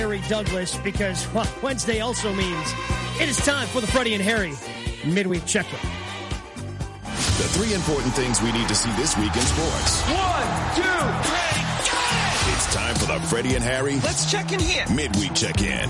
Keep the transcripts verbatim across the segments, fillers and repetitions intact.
Harry Douglas, because well, Wednesday also means it is time for the Freddie and Harry midweek check-in. The three important things we need to see this week in sports. One, two, three, go! It's time for the Freddie and Harry. Let's check in here. Midweek check-in.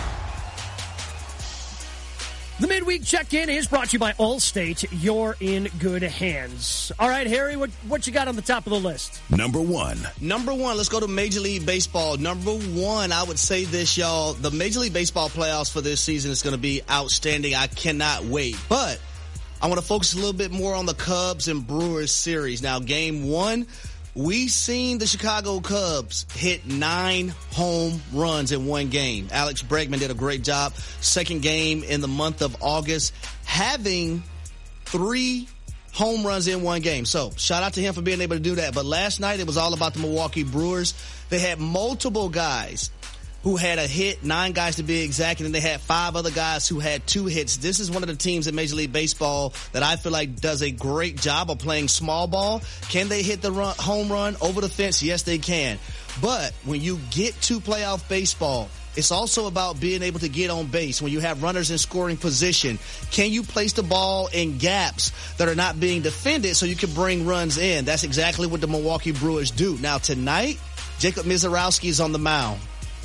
The midweek check-in is brought to you by Allstate. You're in good hands. All right, Harry, what what you got on the top of the list? Number one. Number one, let's go to Major League Baseball. Number one, I would say this, y'all. The Major League Baseball playoffs for this season is going to be outstanding. I cannot wait. But I want to focus a little bit more on the Cubs and Brewers series. Now, game one, we seen the Chicago Cubs hit nine home runs in one game. Alex Bregman did a great job. Second game in the month of August, having three home runs in one game. So shout out to him for being able to do that. But last night it was all about the Milwaukee Brewers. They had multiple guys who had a hit, nine guys to be exact, and then they had five other guys who had two hits. This is one of the teams in Major League Baseball that I feel like does a great job of playing small ball. Can they hit the run, home run over the fence? Yes, they can. But when you get to playoff baseball, it's also about being able to get on base. When you have runners in scoring position, can you place the ball in gaps that are not being defended so you can bring runs in? That's exactly what the Milwaukee Brewers do. Now, tonight, Jacob Misiorowski is on the mound.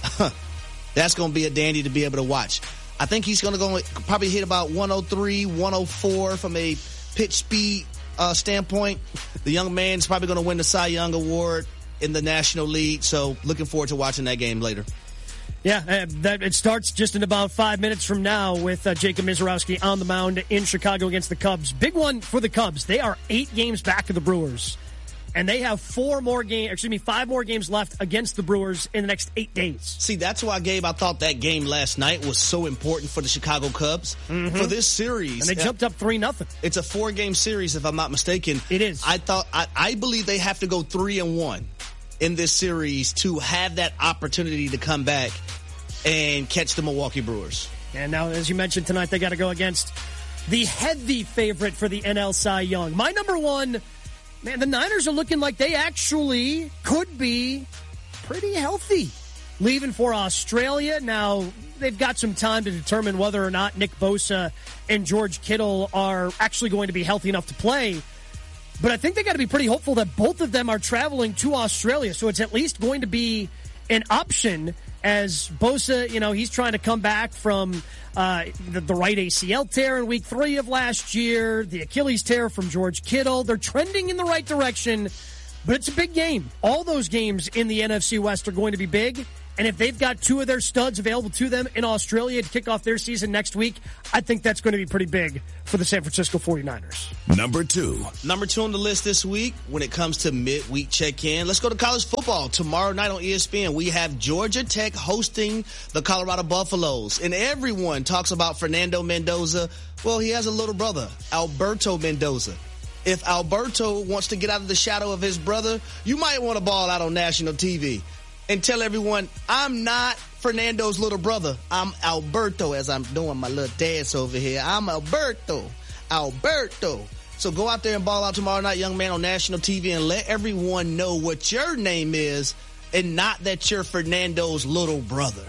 That's going to be a dandy to be able to watch. I think he's going to go probably hit about one oh three, one oh four from a pitch speed uh, standpoint. The young man's probably going to win the Cy Young Award in the National League. So looking forward to watching that game later. Yeah, uh, that it starts just in about five minutes from now with uh, Jacob Misiorowski on the mound in Chicago against the Cubs. Big one for the Cubs. They are eight games back of the Brewers. And they have four more games, excuse me, five more games left against the Brewers in the next eight days. See, that's why, Gabe, I thought that game last night was so important for the Chicago Cubs. Mm-hmm. For this series. And they jumped up three nothing. It's a four-game series, if I'm not mistaken. It is. I thought, I, I believe they have to go three and one in this series to have that opportunity to come back and catch the Milwaukee Brewers. And now, as you mentioned tonight, they got to go against the heavy favorite for the N L Cy Young. My number one... Man, the Niners are looking like they actually could be pretty healthy leaving for Australia. Now, they've got some time to determine whether or not Nick Bosa and George Kittle are actually going to be healthy enough to play. But I think they got to be pretty hopeful that both of them are traveling to Australia. So it's at least going to be an option as Bosa, you know, he's trying to come back from uh, the, the right A C L tear in week three of last year, the Achilles tear from George Kittle. They're trending in the right direction, but it's a big game. All those games in the N F C West are going to be big. And if they've got two of their studs available to them in Australia to kick off their season next week, I think that's going to be pretty big for the San Francisco forty-niners. Number two. Number two on the list this week when it comes to midweek check-in. Let's go to college football. Tomorrow night on E S P N, we have Georgia Tech hosting the Colorado Buffaloes. And everyone talks about Fernando Mendoza. Well, he has a little brother, Alberto Mendoza. If Alberto wants to get out of the shadow of his brother, you might want to ball out on national T V. And tell everyone, I'm not Fernando's little brother. I'm Alberto, as I'm doing my little dance over here. I'm Alberto. Alberto. So go out there and ball out tomorrow night, young man, on national T V and let everyone know what your name is and not that you're Fernando's little brother.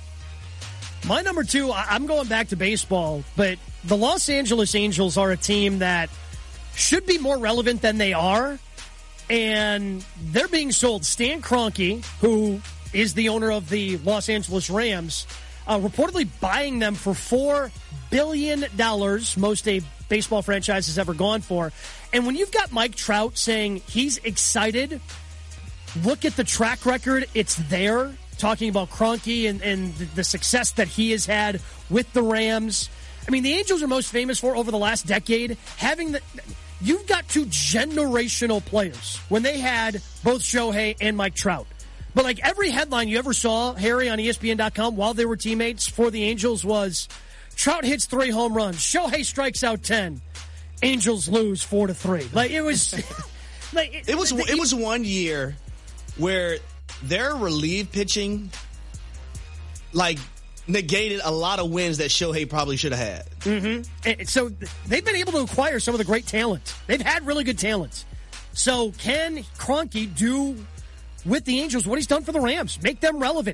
My number two, I'm going back to baseball, but the Los Angeles Angels are a team that should be more relevant than they are. And they're being sold. Stan Kroenke, who is the owner of the Los Angeles Rams, uh, reportedly buying them for four billion dollars, most a baseball franchise has ever gone for. And when you've got Mike Trout saying he's excited, look at the track record, it's there, talking about Kroenke and, and the success that he has had with the Rams. I mean, the Angels are most famous for, over the last decade, having the... You've got two generational players when they had both Shohei and Mike Trout. But like every headline you ever saw, Harry, on E S P N dot com while they were teammates for the Angels was Trout hits three home runs, Shohei strikes out ten, Angels lose four to three. Like it was, like it, it was. The, it was one year where their relief pitching, like, negated a lot of wins that Shohei probably should have had. Mm-hmm. And so they've been able to acquire some of the great talent. They've had really good talent. So can Kroenke do with the Angels what he's done for the Rams? Make them relevant.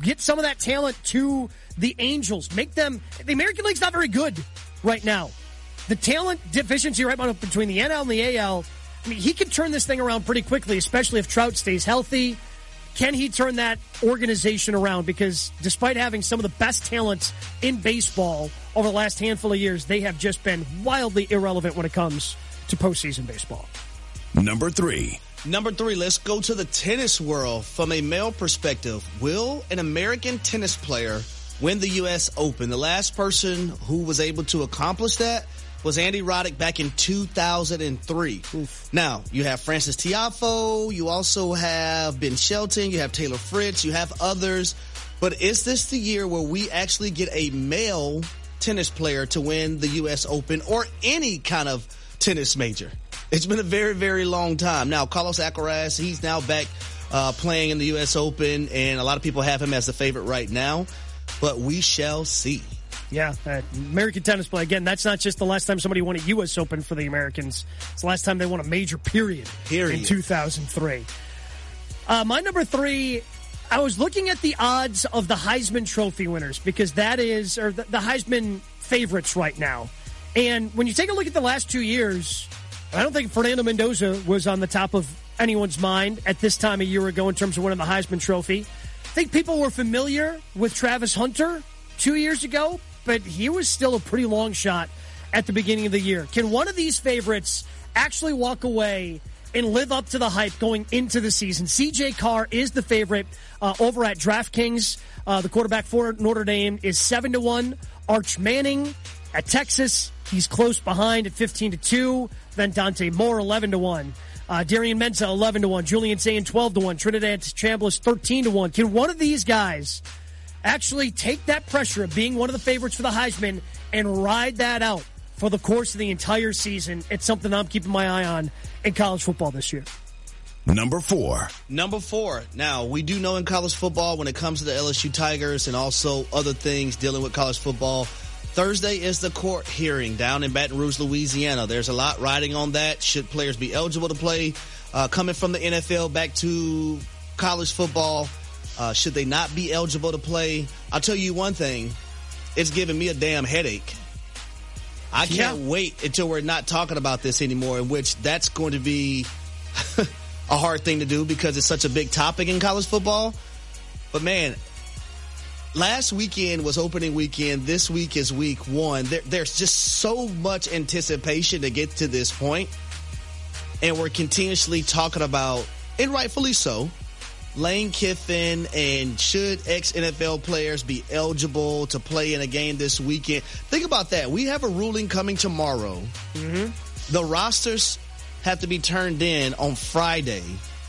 Get some of that talent to the Angels. Make them – the American League's not very good right now. The talent deficiency right now between the N L and the A L, I mean, he can turn this thing around pretty quickly, especially if Trout stays healthy. Can he turn that organization around? Because despite having some of the best talents in baseball over the last handful of years, they have just been wildly irrelevant when it comes to postseason baseball. Number three. Number three, let's go to the tennis world. From a male perspective, will an American tennis player win the U S Open? The last person who was able to accomplish that was Andy Roddick back in two thousand three. Oof. Now, you have Francis Tiafoe, you also have Ben Shelton, you have Taylor Fritz, you have others. But is this the year where we actually get a male tennis player to win the U S Open or any kind of tennis major? It's been a very, very long time. Now, Carlos Alcaraz, he's now back uh, playing in the U S Open, and a lot of people have him as the favorite right now. But we shall see. Yeah, uh, American tennis play. Again, that's not just the last time somebody won a U S Open for the Americans. It's the last time they won a major period, period. in two thousand three. Uh, my number three, I was looking at the odds of the Heisman Trophy winners because that is, or the, the Heisman favorites right now. And when you take a look at the last two years, I don't think Fernando Mendoza was on the top of anyone's mind at this time a year ago in terms of winning the Heisman Trophy. I think people were familiar with Travis Hunter two years ago, but he was still a pretty long shot at the beginning of the year. Can one of these favorites actually walk away and live up to the hype going into the season? C J Carr is the favorite uh, over at DraftKings. Uh, the quarterback for Notre Dame is seven to one. Arch Manning at Texas, he's close behind at fifteen to two. Then Dante Moore, eleven to one. Uh, Darian Menza, eleven to one. Julian Sayin, twelve to one. Trinidad Chambliss, thirteen to one. Can one of these guys actually take that pressure of being one of the favorites for the Heisman and ride that out for the course of the entire season? It's something I'm keeping my eye on in college football this year. Number four. Number four. Now, we do know in college football when it comes to the L S U Tigers and also other things dealing with college football, Thursday is the court hearing down in Baton Rouge, Louisiana. There's a lot riding on that. Should players be eligible to play? Uh, coming from the N F L back to college football, uh, should they not be eligible to play? I'll tell you one thing. It's giving me a damn headache. I can't yeah. wait until we're not talking about this anymore, in which that's going to be a hard thing to do because it's such a big topic in college football. But, man, last weekend was opening weekend. This week is week one. There, there's just so much anticipation to get to this point. And we're continuously talking about, and rightfully so, Lane Kiffin and should ex-N F L players be eligible to play in a game this weekend. Think about that. We have a ruling coming tomorrow. Mm-hmm. The rosters have to be turned in on Friday.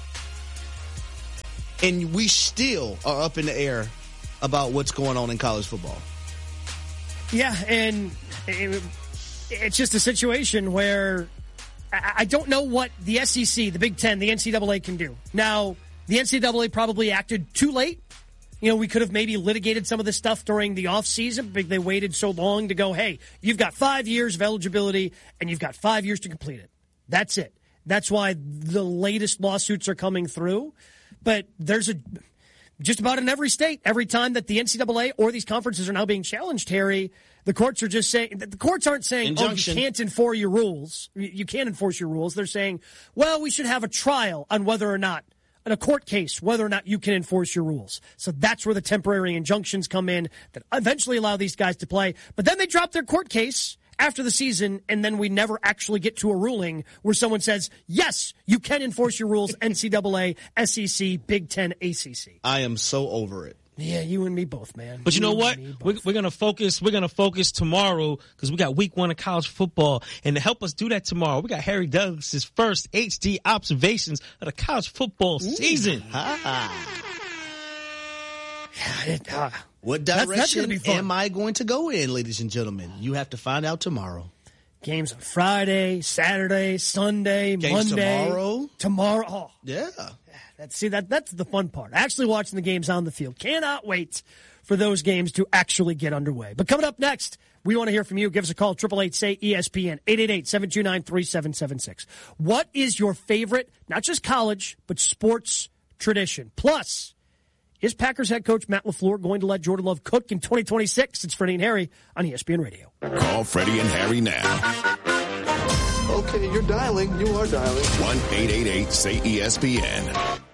And we still are up in the air about what's going on in college football. Yeah, and it's just a situation where I don't know what the S E C, the Big Ten, the N C double A can do. Now, the N C double A probably acted too late. You know, we could have maybe litigated some of this stuff during the offseason, but they waited so long to go, hey, you've got five years of eligibility, and you've got five years to complete it. That's it. That's why the latest lawsuits are coming through. But there's a just about in every state, every time that the N C double A or these conferences are now being challenged, Harry, the courts are just saying, the courts aren't saying, Injunction. oh, you can't enforce your rules. You can't enforce your rules. They're saying, well, we should have a trial on whether or not, in a court case, whether or not you can enforce your rules. So that's where the temporary injunctions come in that eventually allow these guys to play. But then they drop their court case after the season, and then we never actually get to a ruling where someone says, yes, you can enforce your rules, N C double A, S E C, Big Ten, A C C. I am so over it. Yeah, you and me both, man. But you, you know what? We're, we're going to focus. We're going to focus tomorrow because we got week one of college football. And to help us do that tomorrow, we got Harry Douglas's first H D observations of the college football Ooh. season. Ah. Yeah, it, uh, what direction that's, that's am I going to go in, ladies and gentlemen? You have to find out tomorrow. Games on Friday, Saturday, Sunday, Games Monday. tomorrow? Tomorrow. Oh. Yeah. That's, see, that that's the fun part. Actually watching the games on the field. Cannot wait for those games to actually get underway. But coming up next, we want to hear from you. Give us a call, eight eight eight, S A Y, E S P N, eight eight eight, seven two nine, three seven seven six. What is your favorite, not just college, but sports tradition? Plus, Is Packers head coach Matt LaFleur going to let Jordan Love cook in twenty twenty-six? It's Freddie and Harry on E S P N Radio. Call Freddie and Harry now. Okay, you're dialing. You are dialing. one eight eight eight say E S P N.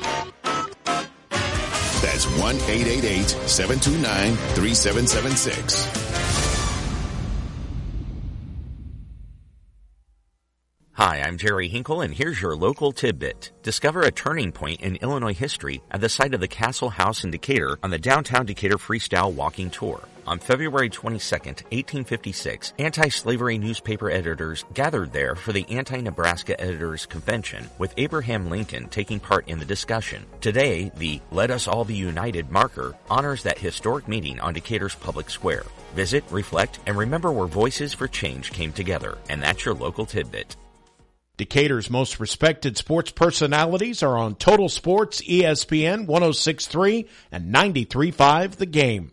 That's one eight eight eight seven two nine three seven seven six. Hi, I'm Jerry Hinkle, and here's your local tidbit. Discover a turning point in Illinois history at the site of the Castle House in Decatur on the Downtown Decatur Freestyle Walking Tour. On February twenty-second, eighteen fifty-six, anti-slavery newspaper editors gathered there for the Anti-Nebraska Editors Convention, with Abraham Lincoln taking part in the discussion. Today, the Let Us All Be United marker honors that historic meeting on Decatur's public square. Visit, reflect, and remember where Voices for Change came together. And that's your local tidbit. Decatur's most respected sports personalities are on Total Sports, E S P N one oh six point three and ninety-three point five The Game.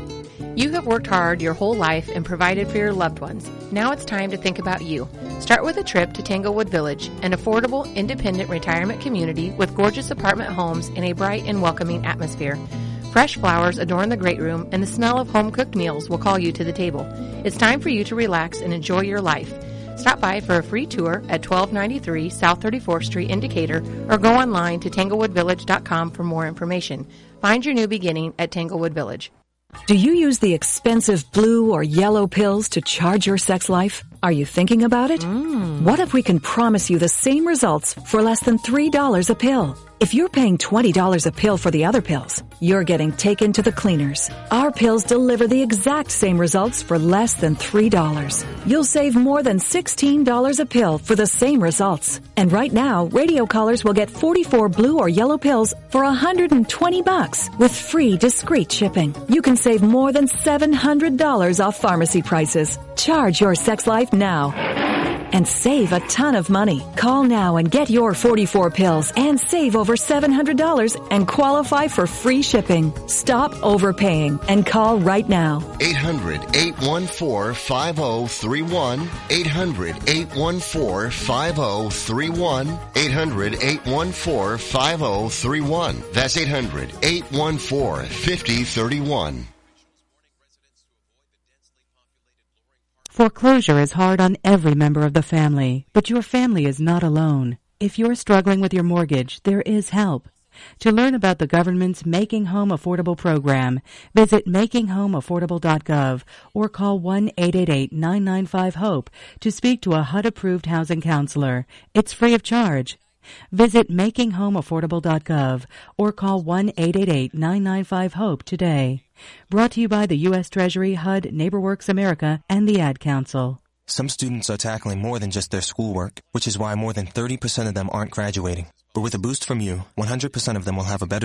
You have worked hard your whole life and provided for your loved ones. Now it's time to think about you. Start with a trip to Tanglewood Village, an affordable, independent retirement community with gorgeous apartment homes in a bright and welcoming atmosphere. Fresh flowers adorn the great room, and the smell of home-cooked meals will call you to the table. It's time for you to relax and enjoy your life. Stop by for a free tour at twelve ninety-three South thirty-fourth Street in Decatur, or go online to tanglewood village dot com for more information. Find your new beginning at Tanglewood Village. Do you use the expensive blue or yellow pills to charge your sex life? Are you thinking about it? Mm. What if we can promise you the same results for less than three dollars a pill? If you're paying twenty dollars a pill for the other pills, you're getting taken to the cleaners. Our pills deliver the exact same results for less than three dollars. You'll save more than sixteen dollars a pill for the same results. And right now, radio callers will get forty-four blue or yellow pills for one hundred twenty bucks with free discreet shipping. You can save more than seven hundred dollars off pharmacy prices. Charge your sex life now and save a ton of money. Call now and get your forty-four pills and save over seven hundred dollars and qualify for free shipping. Stop overpaying and call right now. eight hundred, eight one four, five oh three one. eight hundred, eight one four, five oh three one. eight hundred, eight one four, five oh three one. That's eight hundred, eight one four, five oh three one. Foreclosure is hard on every member of the family, but your family is not alone. If you're struggling with your mortgage, there is help. To learn about the government's Making Home Affordable program, visit making home affordable dot gov or call one eight eight eight, nine nine five, HOPE to speak to a H U D-approved housing counselor. It's free of charge. Visit making home affordable dot gov or call one eight eight eight, nine nine five, HOPE today. Brought to you by the U S Treasury, H U D, NeighborWorks America, and the Ad Council. Some students are tackling more than just their schoolwork, which is why more than thirty percent of them aren't graduating. But with a boost from you, one hundred percent of them will have a better